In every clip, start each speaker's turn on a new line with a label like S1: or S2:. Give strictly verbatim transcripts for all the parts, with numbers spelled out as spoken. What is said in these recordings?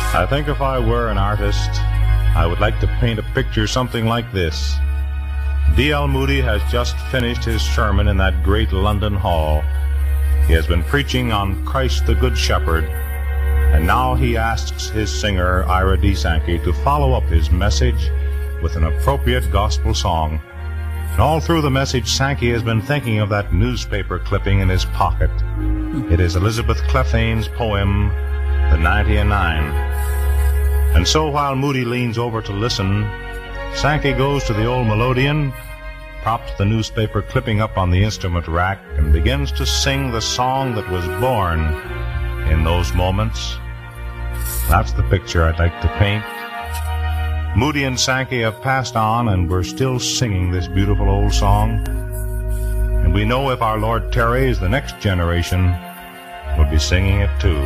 S1: I think if I were an artist, I would like to paint a picture something like this. D L. Moody has just finished his sermon in that great London hall. He has been preaching on Christ the Good Shepherd, and now he asks his singer, Ira D. Sankey, to follow up his message with an appropriate gospel song. And all through the message, Sankey has been thinking of that newspaper clipping in his pocket. It is Elizabeth Clephane poem, The Ninety and Nine. And so while Moody leans over to listen, Sankey goes to the old melodeon, props the newspaper clipping up on the instrument rack, and begins to sing the song that was born in those moments. That's the picture I'd like to paint. Moody and Sankey have passed on, and we're still singing this beautiful old song. And we know if our Lord tarries, the next generation will be singing it too.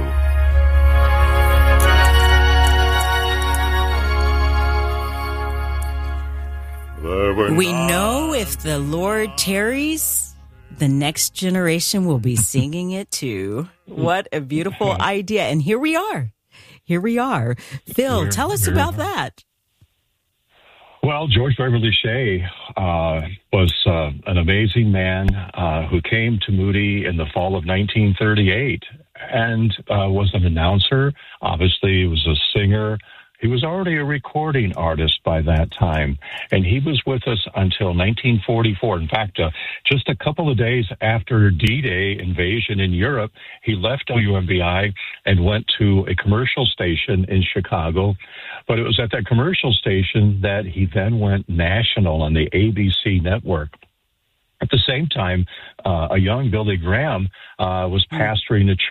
S2: We know if the Lord tarries, the next generation will be singing it too. What a beautiful idea. And here we are. Here we are. Phil,
S3: here,
S2: tell us
S3: here.
S2: about that.
S3: Well, George Beverly Shea uh, was uh, an amazing man uh, who came to Moody in the fall of nineteen thirty-eight and uh, was an announcer. Obviously, he was a singer. He was already a recording artist by that time, and he was with us until nineteen forty-four. In fact, uh, just a couple of days after D-Day invasion in Europe, he left W M B I and went to a commercial station in Chicago. But it was at that commercial station that he then went national on the A B C network. At the same time, uh, a young Billy Graham uh, was pastoring a church